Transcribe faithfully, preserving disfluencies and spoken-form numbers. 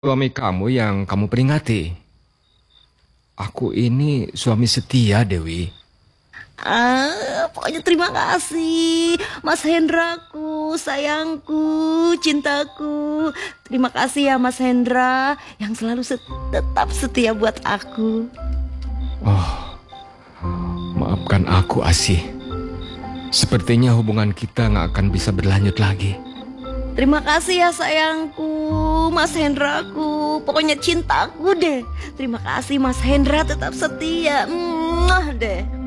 Suami kamu yang kamu peringati. Aku ini suami setia, Dewi. Ah, pokoknya terima kasih, Mas Hendraku, sayangku, cintaku. Terima kasih ya, Mas Hendra, yang selalu set- tetap setia buat aku. Oh, maafkan aku, Asih. Sepertinya hubungan kita nggak akan bisa berlanjut lagi. Terima kasih ya, sayangku, Mas Hendraku. Pokoknya cintaku deh. Terima kasih, Mas Hendra, tetap setia. Mwah deh.